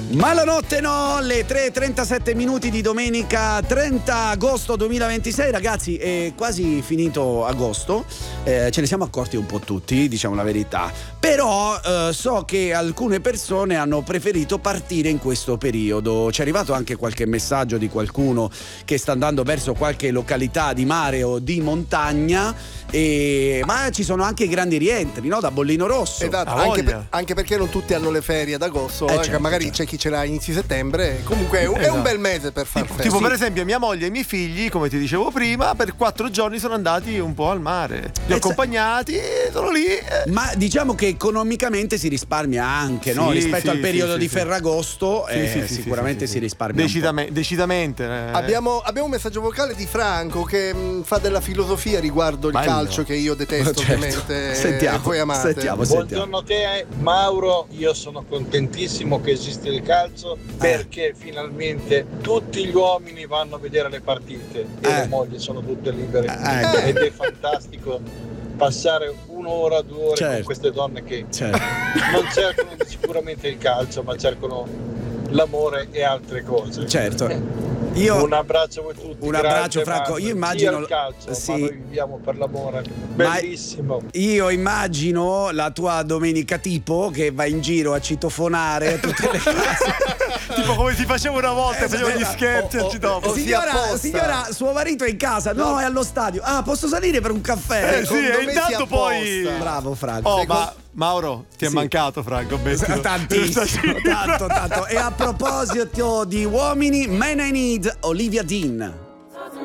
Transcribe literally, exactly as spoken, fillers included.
Ma la notte no, le tre e trentasette minuti di domenica trenta agosto duemilaventisei, ragazzi, è quasi finito agosto, eh, ce ne siamo accorti un po' tutti, diciamo la verità, però eh, so che alcune persone hanno preferito partire in questo periodo. Ci è arrivato anche qualche messaggio di qualcuno che sta andando verso qualche località di mare o di montagna, e... ma ci sono anche grandi rientri, no? Da Bollino Rosso. Esatto, anche, per, anche perché non tutti hanno le ferie ad agosto, eh, eh, certo, magari certo. C'è chi ce l'ha a inizi settembre, comunque è un, esatto. è un bel mese per far festa. Tipo, sì. Per esempio mia moglie e i miei figli, come ti dicevo prima, per quattro giorni sono andati un po' al mare, li ho eh, accompagnati, sono lì. Eh. Ma diciamo che economicamente si risparmia anche, sì, no? Rispetto sì, al periodo sì, di sì, Ferragosto, sì, eh, sì, sicuramente sì, sì, si risparmia. Decidame, decidamente. Eh. Abbiamo, abbiamo un messaggio vocale di Franco che mh, fa della filosofia riguardo il Bello. calcio, che io detesto, certo. Ovviamente. Sentiamo, voi amate. Sentiamo, Buongiorno a te, Mauro. Io sono contentissimo che esiste il calcio, perché finalmente tutti gli uomini vanno a vedere le partite e eh. le mogli sono tutte libere, eh. ed è fantastico passare un'ora, due ore certo. con queste donne che certo. non cercano sicuramente il calcio, ma cercano l'amore e altre cose. Certo. Io, un abbraccio a voi tutti. Un abbraccio, Franco. Io immagino il calcio, sì. ma noi viviamo per l'amore. Bellissimo. Ma io immagino la tua domenica tipo che va in giro a citofonare a tutte le case. Tipo come si faceva una volta, eh, facevo gli scherzi al citofono. Signora, signora, suo marito è in casa. No, no, è allo stadio. Ah, posso salire per un caffè? Eh sì, e intanto poi. Bravo, Franco. Oh, ma Mauro, ti è sì. mancato, Franco? Mettilo. Tantissimo, tanto, tanto. E a proposito di uomini, Man I Need, Olivia Dean.